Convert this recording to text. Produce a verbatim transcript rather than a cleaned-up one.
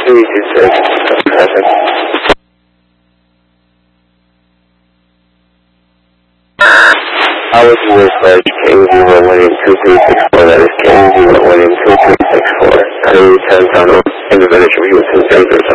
three two six, traffic. I was with uh, King zero William two three six four, that is King zero William two three six four. I know we sent on in the village, we were two three six